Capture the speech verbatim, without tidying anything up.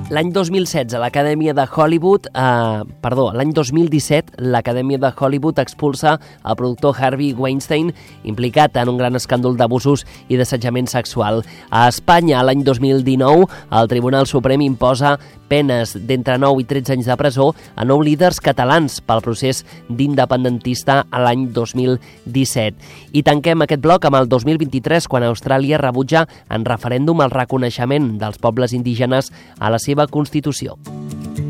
L'any dos mil setze, l'Acadèmia de Hollywood, eh, perdó, l'any dos mil disset, l'Acadèmia de Hollywood expulsa el productor Harvey Weinstein, implicat en un gran escàndol d'abusos i d'assetjament sexual. A Espanya, l'any dos mil dinou, el Tribunal Suprem imposa penes d'entre nou i tretze anys de presó a nou líders catalans pel procés d'independentista a l'any dos mil disset. I tanquem aquest bloc amb el dos mil vint-i-tres, quan Austràlia rebutja en referèndum el reconeixement dels pobles indígenes a la seva Constitució.